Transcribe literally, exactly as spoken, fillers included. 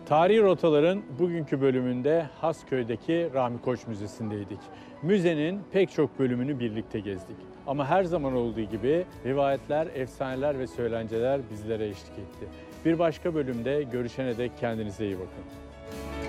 Tarihi Rotaların bugünkü bölümünde Hasköy'deki Rahmi Koç Müzesi'ndeydik. Müzenin pek çok bölümünü birlikte gezdik. Ama her zaman olduğu gibi rivayetler, efsaneler ve söylenceler bizlere eşlik etti. Bir başka bölümde görüşene dek kendinize iyi bakın.